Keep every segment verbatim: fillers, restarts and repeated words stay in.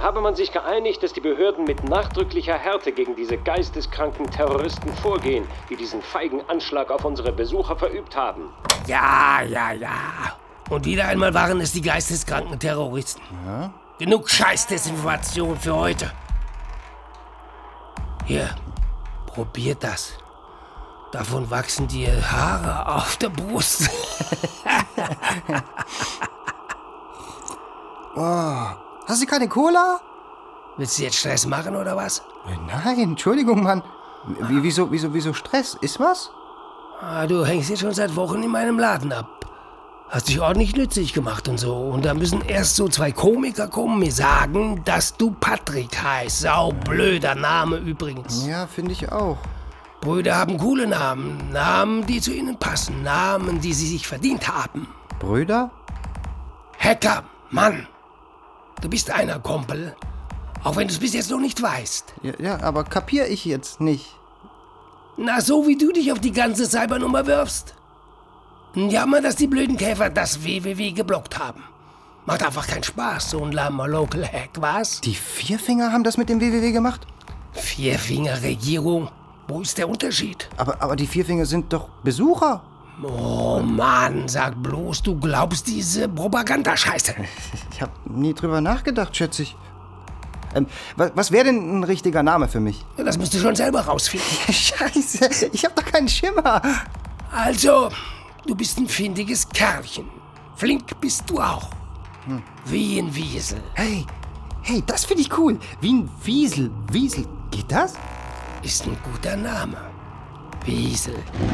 habe man sich geeinigt, dass die Behörden mit nachdrücklicher Härte gegen diese geisteskranken Terroristen vorgehen, die diesen feigen Anschlag auf unsere Besucher verübt haben. Ja, ja, ja. Und wieder einmal waren es die geisteskranken Terroristen. Ja? Genug Scheißdesinformation für heute. Hier, probiert das. Davon wachsen dir Haare auf der Brust. Oh, hast du keine Cola? Willst du jetzt Stress machen, oder was? Nein, Entschuldigung, Mann. Wie, wieso, wieso, wieso Stress? Ist was? Ah, du hängst jetzt schon seit Wochen in meinem Laden ab. Hast dich ordentlich nützlich gemacht und so. Und da müssen erst so zwei Komiker kommen, mir sagen, dass du Patrick heißt. Saublöder Name übrigens. Ja, finde ich auch. Brüder haben coole Namen. Namen, die zu ihnen passen. Namen, die sie sich verdient haben. Brüder? Hacker, Mann. Du bist einer, Kumpel. Auch wenn du es bis jetzt noch nicht weißt. Ja, ja, aber kapier ich jetzt nicht. Na, so wie du dich auf die ganze Cybernummer wirfst. Jammer, dass die blöden Käfer das W W W geblockt haben. Macht einfach keinen Spaß, so ein lahmer Local Hack, was? Die Vierfinger haben das mit dem W W W gemacht? Vierfinger-Regierung? Wo ist der Unterschied? Aber, aber die Vierfinger sind doch Besucher. Oh Mann, sag bloß, du glaubst diese Propagandascheiße. Ich hab nie drüber nachgedacht, schätze ich. Ähm, was was wäre denn ein richtiger Name für mich? Das musst du schon selber rausfinden. Scheiße, ich hab doch keinen Schimmer. Also, du bist ein findiges Kerlchen. Flink bist du auch. Hm. Wie ein Wiesel. Hey, hey, das finde ich cool. Wie ein Wiesel. Wiesel, geht das? Ist ein guter Name. Wiesel.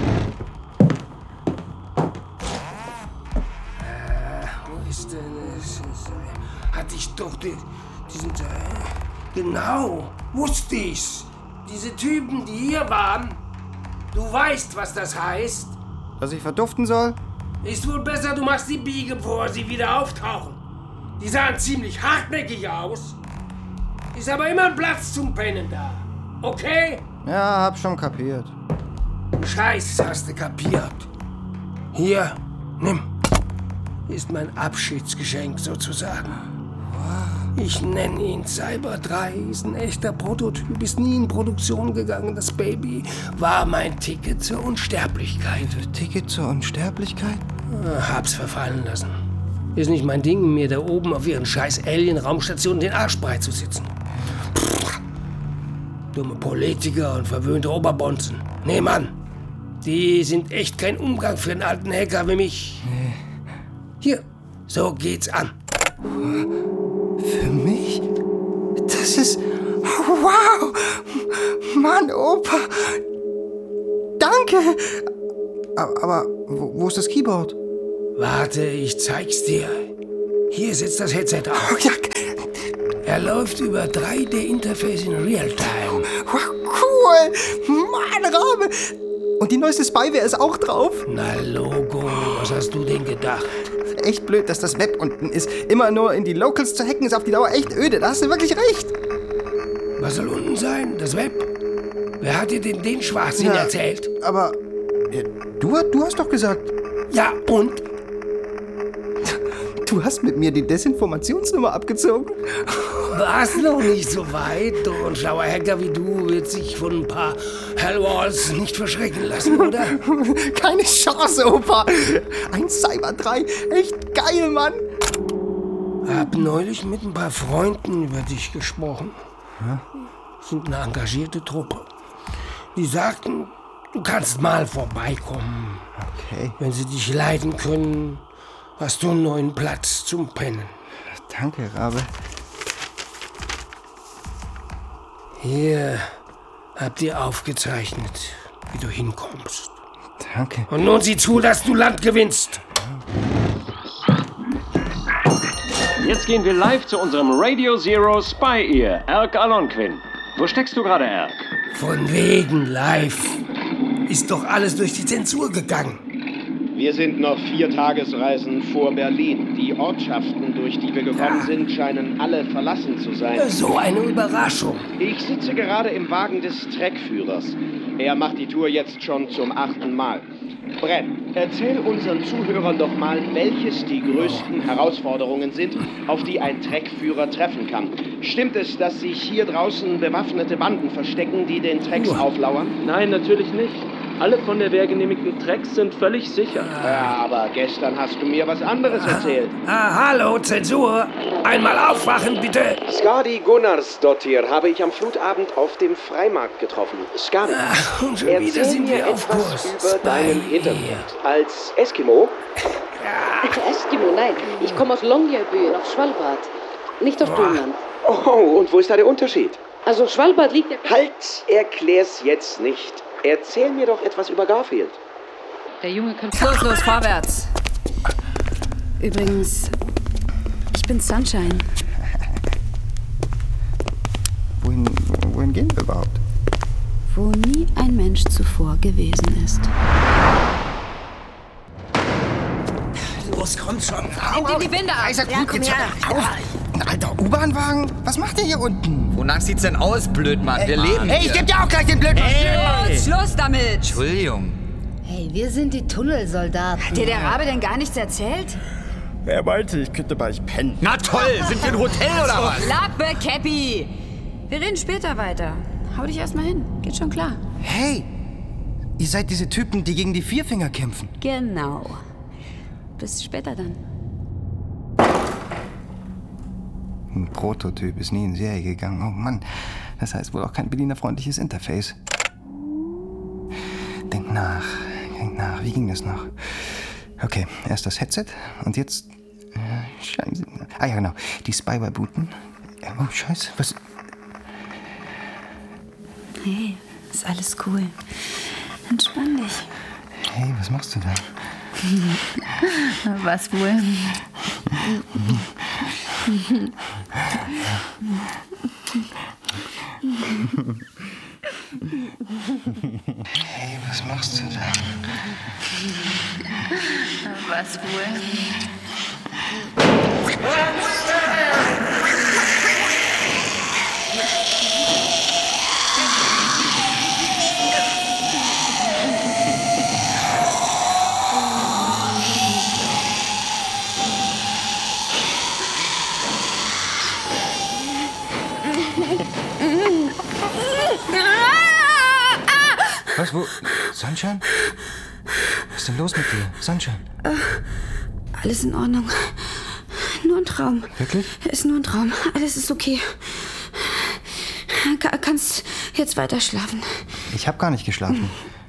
Äh, wo ist denn es? Hatte ich doch die, diesen... Äh, genau, wusste ich's. Diese Typen, die hier waren. Du weißt, was das heißt. Dass ich verduften soll? Ist wohl besser, du machst die Biege, bevor sie wieder auftauchen. Die sahen ziemlich hartnäckig aus. Ist aber immer ein Platz zum Pennen da. Okay? Ja, hab schon kapiert. Scheiß, hast du kapiert. Hier, nimm. Ist mein Abschiedsgeschenk sozusagen. Ich nenne ihn Cyber drei, ist ein echter Prototyp, ist nie in Produktion gegangen. Das Baby war mein Ticket zur Unsterblichkeit. Ticket zur Unsterblichkeit? Hab's verfallen lassen. Ist nicht mein Ding, mir da oben auf ihren scheiß Alien-Raumstationen den Arsch breit zu sitzen. Pff. Dumme Politiker und verwöhnte Oberbonzen. Nee, Mann. Die sind echt kein Umgang für einen alten Hacker wie mich. Nee. Hier, so geht's an. Für mich? Das ist... Wow! Mann, Opa! Danke! Aber, aber wo, wo ist das Keyboard? Warte, ich zeig's dir. Hier sitzt das Headset auf. Oh, ja. Er läuft über drei D-Interface in Realtime. Wow, cool! Mann, Rabe! Und die neueste Spyware ist auch drauf? Na, Logo, was hast du denn gedacht? Echt blöd, dass das Web unten ist. Immer nur in die Locals zu hacken ist auf die Dauer echt öde. Da hast du wirklich recht. Was soll unten sein? Das Web? Wer hat dir denn den Schwachsinn ja, erzählt? Aber ja, du, du hast doch gesagt... Ja, und? Du hast mit mir die Desinformationsnummer abgezogen? War's noch nicht so weit? Doch ein schlauer Hacker wie du wird sich von ein paar Hellwalls nicht verschrecken lassen, oder? Keine Chance, Opa. Ein Cyber drei. Echt geil, Mann. Hab neulich mit ein paar Freunden über dich gesprochen. Hm? Sind eine engagierte Truppe. Die sagten, du kannst mal vorbeikommen. Okay. Wenn sie dich leiden können, hast du einen neuen Platz zum Pennen. Danke, Rabe. Hier habt ihr aufgezeichnet, wie du hinkommst. Danke. Und nun sieh zu, dass du Land gewinnst. Jetzt gehen wir live zu unserem Radio Zero Spy Ear, Erk Alonquin. Wo steckst du gerade, Erk? Von wegen live. Ist doch alles durch die Zensur gegangen. Wir sind noch vier Tagesreisen vor Berlin. Die Ortschaften, durch die wir gekommen Ja. sind, scheinen alle verlassen zu sein. So eine Überraschung. Ich sitze gerade im Wagen des Treckführers. Er macht die Tour jetzt schon zum achten Mal. Bren, erzähl unseren Zuhörern doch mal, welches die größten Herausforderungen sind, auf die ein Treckführer treffen kann. Stimmt es, dass sich hier draußen bewaffnete Banden verstecken, die den Trecks auflauern? Nein, natürlich nicht. Alle von der Wehr genehmigten Trecks sind völlig sicher. Ja, aber gestern hast du mir was anderes erzählt. Ah, hallo, Zensur. Einmal aufwachen, bitte. Skadi Gunnarsdottir habe ich am Flutabend auf dem Freimarkt getroffen. Skadi, Ach, und schon wieder erzähl sind mir wir auf etwas Kurs. über deinen Hintergrund. Als Eskimo? Eskimo, nein. Ich komme aus Longyearbyen auf Svalbard. Nicht auf Grönland. Oh, und wo ist da der Unterschied? Also Svalbard liegt ja... Halt, erklär's jetzt nicht. Erzähl mir doch etwas über Garfield. Der Junge könnte... Los, los, vorwärts. Übrigens, ich bin Sunshine. Wohin, wohin gehen wir überhaupt? Wo nie ein Mensch zuvor gewesen ist. Los, kommt schon. Nimm dir die Winde ab. Isaac, ja, jetzt hör auf. Ein alter U-Bahn-Wagen? Was macht ihr hier unten? Wonach sieht's denn aus, Blödmann? Wir leben Hey, hier. ich geb dir auch gleich den Blödmann. Schluss, Schluss damit. Entschuldigung. Hey, wir sind die Tunnelsoldaten. Hat dir der Rabe denn gar nichts erzählt? Wer meinte, ich könnte bei euch pennen? Na toll, sind wir ein Hotel oder was? Lappe, Käppi. Wir reden später weiter. Hau dich erst mal hin. Geht schon klar. Hey, ihr seid diese Typen, die gegen die Vierfinger kämpfen. Genau. Bis später dann. Ein Prototyp ist nie in Serie gegangen. Oh Mann, das heißt wohl auch kein bedienerfreundliches Interface. Denk nach, denk nach. Wie ging das noch? Okay, erst das Headset und jetzt... Äh, Scheiße. Ah ja, genau. Die Spyware booten. Oh, Scheiße, was... Hey, ist alles cool. Entspann dich. Hey, was machst du da? Was wohl? Hey, was machst du da? Was wohl? Was, wo? Sunshine? Was ist denn los mit dir? Sunshine? Alles in Ordnung. Nur ein Traum. Wirklich? Ist nur ein Traum. Alles ist okay. Ka- kannst jetzt weiter schlafen. Ich habe gar nicht geschlafen.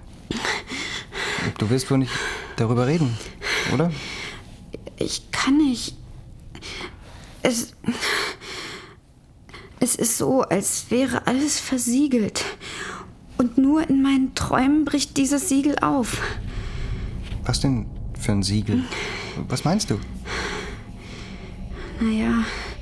Du willst wohl nicht darüber reden, oder? Ich kann nicht. Es. Es ist so, als wäre alles versiegelt. Und nur in meinen Träumen bricht dieses Siegel auf. Was denn für ein Siegel? Was meinst du? Naja,